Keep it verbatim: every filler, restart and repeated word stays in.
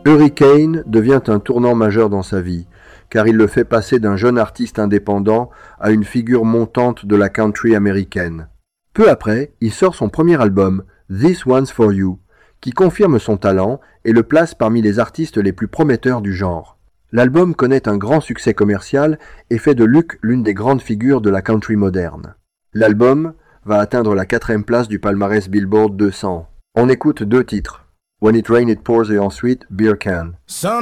Hurricane devient un tournant majeur dans sa vie, car il le fait passer d'un jeune artiste indépendant à une figure montante de la country américaine. Peu après, il sort son premier album, This One's For You, qui confirme son talent et le place parmi les artistes les plus prometteurs du genre. L'album connaît un grand succès commercial et fait de Luke l'une des grandes figures de la country moderne. L'album va atteindre la quatrième place du palmarès Billboard deux cents. On écoute deux titres, When It Rains It Pours et ensuite Beer Can.